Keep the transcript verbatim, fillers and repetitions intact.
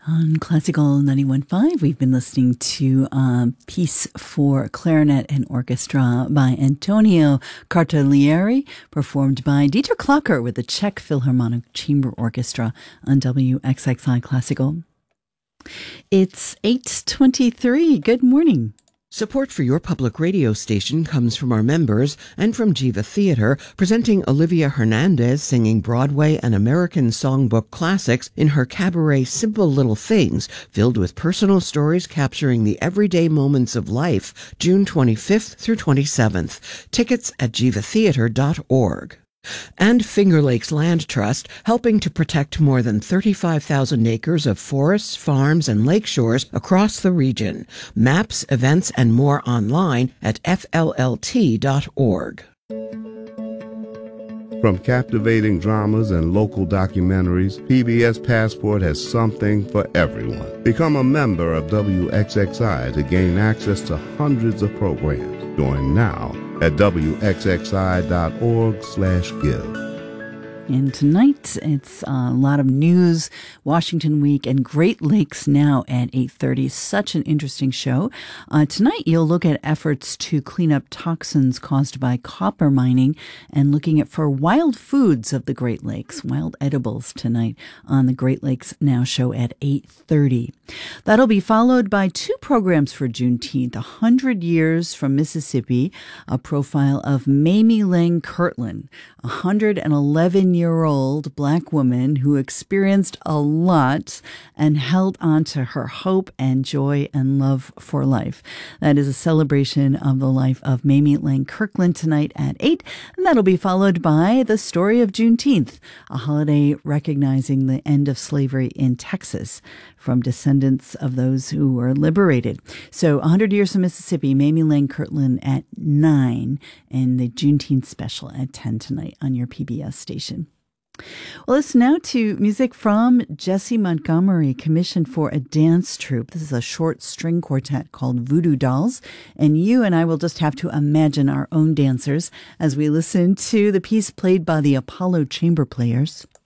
On Classical ninety-one point five, we've been listening to a piece for clarinet and orchestra by Antonio Cartaglieri, performed by Dieter Klocker with the Czech Philharmonic Chamber Orchestra on W X X I Classical. It's eight twenty-three. Good morning. Support for your public radio station comes from our members and from Jiva Theater, presenting Olivia Hernandez singing Broadway and American songbook classics in her cabaret Simple Little Things, filled with personal stories capturing the everyday moments of life, June twenty-fifth through twenty-seventh. Tickets at jiva theater dot org. And Finger Lakes Land Trust, helping to protect more than thirty-five thousand acres of forests, farms, and lakeshores across the region. Maps, events, and more online at f l l t dot org. From captivating dramas and local documentaries, P B S Passport has something for everyone. Become a member of W X X I to gain access to hundreds of programs. Join now at w x x i dot org slash give. And tonight, it's a lot of news, Washington Week, and Great Lakes Now at eight thirty. Such an interesting show. Uh, tonight, you'll look at efforts to clean up toxins caused by copper mining and looking at for wild foods of the Great Lakes, wild edibles tonight on the Great Lakes Now show at eight thirty. That'll be followed by two programs for Juneteenth, one hundred Years from Mississippi, a profile of Mamie Lang Kirtland, a one hundred eleven year old black woman who experienced a lot and held on to her hope and joy and love for life. That is a celebration of the life of Mamie Lang Kirtland tonight at eight, and that'll be followed by the story of Juneteenth, a holiday recognizing the end of slavery in Texas from descendants of those who were liberated. So one hundred Years from Mississippi, Mamie Lang Kirtland at nine, and the Juneteenth special at ten tonight on your P B S station. Well, listen now to music from Jessie Montgomery, commissioned for a dance troupe. This is a short string quartet called Voodoo Dolls, and you and I will just have to imagine our own dancers as we listen to the piece played by the Apollo Chamber Players.